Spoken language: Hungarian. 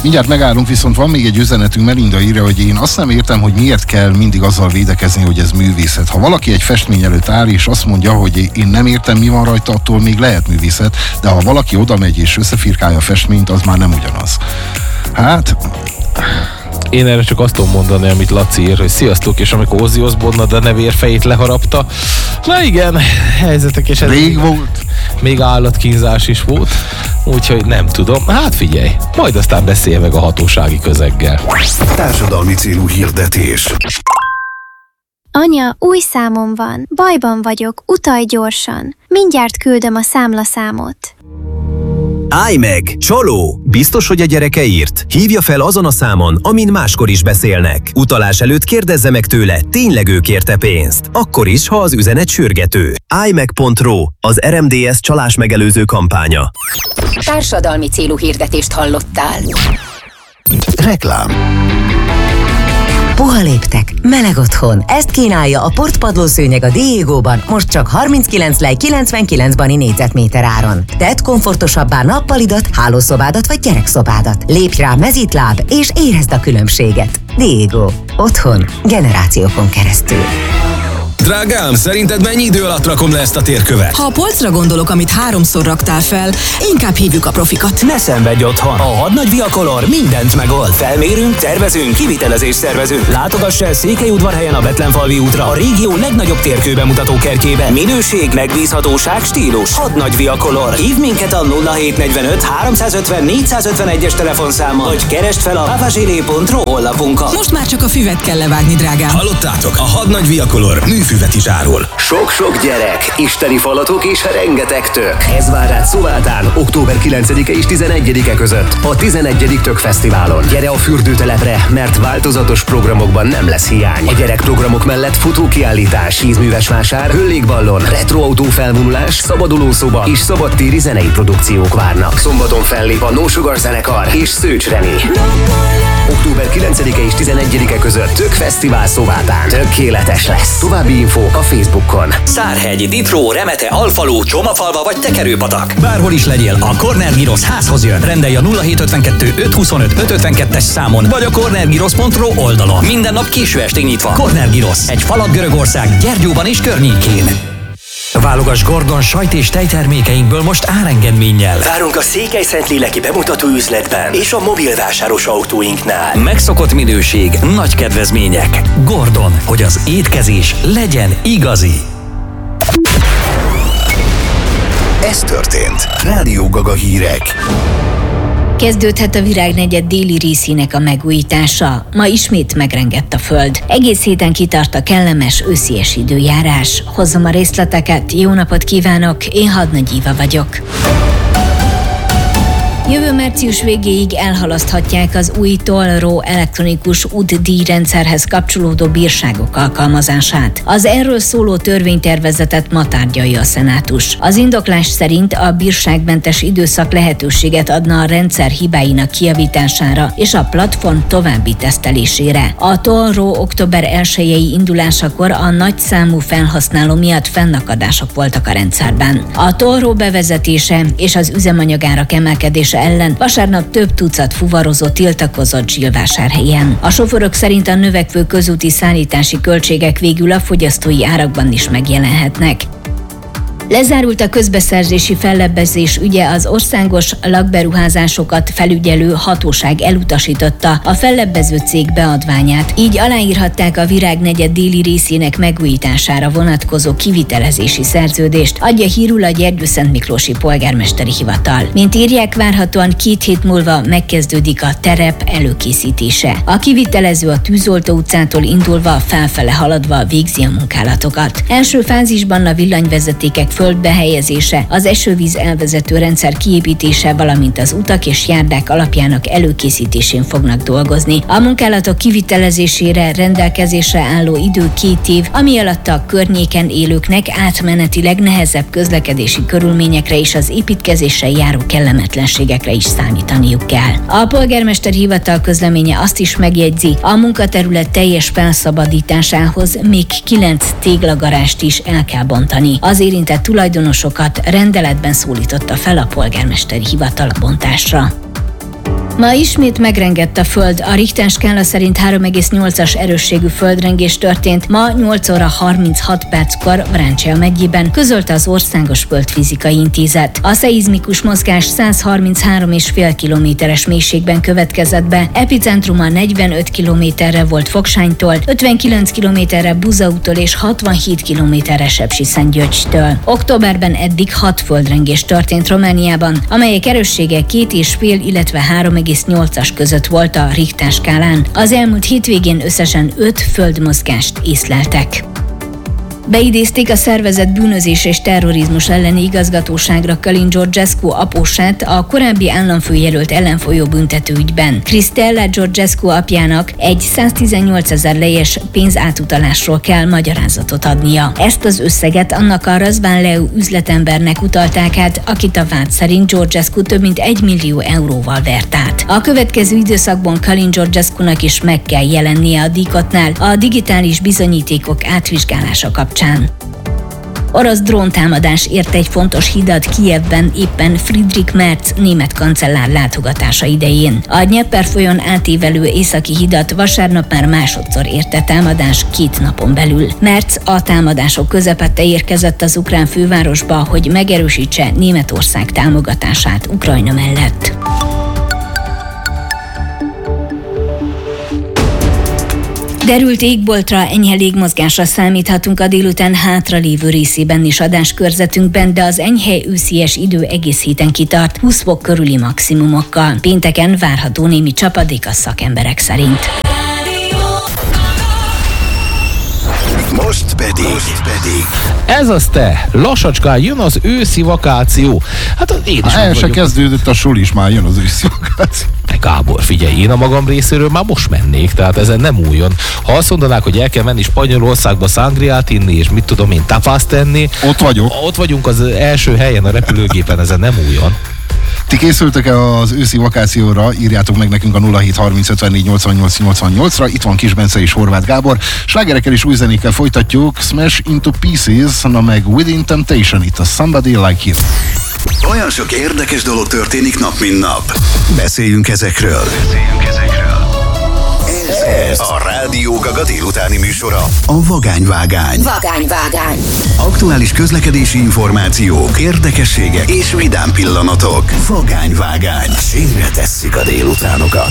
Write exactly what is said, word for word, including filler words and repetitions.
Mindjárt megállunk, viszont van még egy üzenetünk, Melinda írja, hogy én azt nem értem, hogy miért kell mindig azzal védekezni, hogy ez művészet. Ha valaki egy festmény előtt áll, és azt mondja, hogy én nem értem, mi van rajta, attól még lehet művészet, de ha valaki oda megy és összefirkálja a festményt, az már nem ugyanaz. Hát... Én erre csak azt tudom mondani, amit Laci ír, hogy sziasztok, és amikor Ozzy Osbourne a nevér fejét leharapta, na igen, helyzetek, és ez rég volt. Még állatkínzás is volt, úgyhogy nem tudom. Hát figyelj, majd aztán beszélj meg a hatósági közeggel. Társadalmi célú hirdetés. Anya, új számom van. Bajban vagyok, utalj gyorsan. Mindjárt küldöm a számlaszámot. Állj meg! Csaló! Biztos, hogy a gyereke írt? Hívja fel azon a számon, amin máskor is beszélnek. Utalás előtt kérdezze meg tőle, tényleg ő kérte pénzt. Akkor is, ha az üzenet sürgető. állj meg pont ro, az er em dé es csalás megelőző kampánya. Társadalmi célú hirdetést hallottál. Reklám. Puha léptek, meleg otthon. Ezt kínálja a portpadlószőnyeg a Diegóban, most csak harminckilenc lej kilencvenkilenc bani négyzetméter áron. Tedd komfortosabbá nappalidat, hálószobádat vagy gyerekszobádat. Lépj rá mezitláb és érezd a különbséget. Diego. Otthon. Generációkon keresztül. Drágám, szerinted mennyi idő alatt rakom le ezt a térkövet? Ha a polcra gondolok, amit háromszor raktál fel, inkább hívjuk a profikat. Ne szenvedj otthon! A Hadnagy Viacolor mindent megold. Felmérünk, tervezünk, kivitelezést szervezünk. Látogass el Székelyudvarhelyen a Betlenfalvi útra, a régió legnagyobb térkőbemutató kertjébe. Minőség, megbízhatóság, stílus. Hadnagy Viacolor. Hívd minket a nulla hét negyvenöt háromszázötven négyszázötvenegyes telefonszámmal, vagy keresd fel a pavazsilé pont ro honlapunkon. Most már csak a füvet kell levágni, drágám. Hallottátok? A Hadnagy Viacolor műfüvet is árul. Sok-sok gyerek, isteni falatok és rengeteg tök. Ez vár rád Szovátán október kilencedike és tizenegyedike között a tizenegyedik Tök Fesztiválon. Gyere a fürdőtelepre, mert változatos programokban nem lesz hiány. A gyerekprogramok mellett fotókiállítás, sízműves vásár, hőlégballon, retroautó felvonulás, szabadulószoba és szabadtéri zenei produkciók várnak. Szombaton fellép a No Sugar zenekar és Szőcs Reni. október kilencedike és tizenegyedike között Tök Fesztivál Szovátán. Tökéletes lesz. További info a Facebookon. Szárhegy, Ditró, Remete, Alfalú, Csomafalva vagy Tekerőpatak. Bárhol is legyél, a Corner Gyrosz házhoz jön. Rendelj a nulla hét ötvenkettő ötszázhuszonöt ötszázötvenkettes számon, vagy a corner gyrosz pont ro oldalon. Minden nap késő estig nyitva. Corner Gyrosz, egy falat Görögország, Gyergyóban és környékén. Válogass Gordon sajt és tejtermékeinkből most árengedménnyel. Várunk a Székely-Szentléleki bemutató üzletben és a mobilvásáros autóinknál. Megszokott minőség, nagy kedvezmények. Gordon, hogy az étkezés legyen igazi. Ez történt. Rádió Gaga hírek. Kezdődhet a Virágnegyed déli részének a megújítása. Ma ismét megrengett a föld. Egész héten kitart a kellemes őszies időjárás. Hozzam a részleteket, jó napot kívánok, én Hadnagy Éva vagyok. Jövő március végéig elhalaszthatják az új toll-ro elektronikus útdíjrendszerhez kapcsolódó bírságok alkalmazását. Az erről szóló törvénytervezetet ma tárgyalja a szenátus. Az indoklás szerint a bírságmentes időszak lehetőséget adna a rendszer hibáinak kijavítására és a platform további tesztelésére. A toll-ro október elsejei indulásakor a nagyszámú felhasználó miatt fennakadások voltak a rendszerben. A toll-ro bevezetése és az üzemanyagárak emelkedése ellen vasárnap több tucat fuvarozó tiltakozott Zsilvásárhelyen. A sofőrök szerint a növekvő közúti szállítási költségek végül a fogyasztói árakban is megjelenhetnek. Lezárult a közbeszerzési fellebbezés ügye, az országos lakberuházásokat felügyelő hatóság elutasította a fellebbező cég beadványát, így aláírhatták a Virágnegyed déli részének megújítására vonatkozó kivitelezési szerződést, adja hírül a Gyergyószentmiklósi polgármesteri hivatal. Mint írják, várhatóan két hét múlva megkezdődik a terep előkészítése. A kivitelező a Tűzoltó utcától indulva felfele haladva végzi a munkálatokat. Első fázisban a villanyvezetékek földbe helyezése, az esővíz elvezető rendszer kiépítése, valamint az utak és járdák alapjának előkészítésén fognak dolgozni. A munkálatok kivitelezésére rendelkezésre álló idő két év, ami alatt a környéken élőknek átmenetileg nehezebb közlekedési körülményekre és az építkezéssel járó kellemetlenségekre is számítaniuk kell. A polgármester hivatal közleménye azt is megjegyzi, a munkaterület teljes felszabadításához még kilenc téglagarást is el kell bontani. Az érintett tulajdonosokat rendeletben szólította fel a polgármesteri hivatal a bontásra. Ma ismét megrengett a Föld. A Richter skála szerint három egész nyolcas erősségű földrengés történt ma nyolc óra harminchat perckor Vráncsia megyében, közölte az Országos Földfizikai Intézet. A szeizmikus mozgás száz harminchárom egész öt kilométeres mélységben következett be, epicentruma negyvenöt kilométerre volt Fogsánytól, ötvenkilenc kilométerre Buzautól és hatvanhét kilométerre Sepsiszentgyörgytől. Októberben eddig hat földrengés történt Romániában, amelyek erőssége két és fél, illetve három egész nyolcas között volt a Richter skálán. Az elmúlt hétvégén összesen öt földmozgást észleltek. Beidézték a szervezett bűnözés és terrorizmus elleni igazgatóságra Călin Georgescu apósát a korábbi államfőjelölt ellen folyó büntetőügyben. Cristela Georgescu apjának egy száztizennyolc ezer lejes pénzátutalásról kell magyarázatot adnia. Ezt az összeget annak a Razvan Leu üzletembernek utalták át, akit a vád szerint Georgescu több mint egy millió euróval vert át. A következő időszakban Călin Georgescunak is meg kell jelennie a díkotnál a digitális bizonyítékok átvizsgálása kapcsán. Orosz dróntámadás ért egy fontos hidat Kijevben éppen Friedrich Merz német kancellár látogatása idején. A Dnyeper folyón átívelő északi hidat vasárnap már másodszor érte támadás két napon belül. Merz a támadások közepette érkezett az ukrán fővárosba, hogy megerősítse Németország támogatását Ukrajna mellett. Derült égboltra, enyhe légmozgásra számíthatunk a délután hátralévő részében is adáskörzetünkben, de az enyhe őszies idő egész héten kitart, húsz fok körüli maximumokkal. Pénteken várható némi csapadék a szakemberek szerint. Most pedig, most pedig. Ez az te, lassacskán jön az őszi vakáció. Hát az én is el se kezdődött a suli, is már jön az őszi vakáció. Gábor, figyelj, én a magam részéről már most mennék, tehát ezen nem újon. Ha azt mondanák, hogy el kell menni Spanyolországba szangriát inni, és mit tudom én, tapaszt tenni. Ott vagyok. Ott vagyunk az első helyen a repülőgépen, ezen nem újon. Ti készültek-e az őszi vakációra? Írjátok meg nekünk a nulla hét harminc ötvennégy nyolcvannyolc nyolcvannyolcra. Itt van Kis Bence és Horváth Gábor. Slágerekkel és új zenékkel folytatjuk. Smash Into Pieces, na meg Within Temptation, itt a Somebody Like You. Olyan sok érdekes dolog történik nap, mint nap. Beszéljünk ezekről. Beszéljünk ezekről. Ez a Rádió Gaga délutáni műsora. A Vagányvágány. Vagányvágány. Aktuális közlekedési információk, érdekességek és vidám pillanatok. Vagányvágány. Sínre tesszük a délutánokat.